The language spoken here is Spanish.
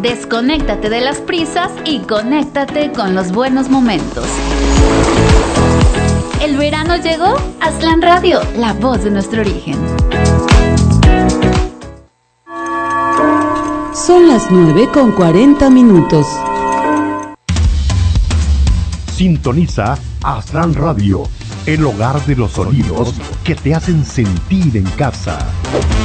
Desconéctate de las prisas y conéctate con los buenos momentos. ¿El verano llegó? Aztlán Radio, la voz de nuestro origen. Son las 9:40. Sintoniza Aztlán Radio, el hogar de los sonidos que te hacen sentir en casa.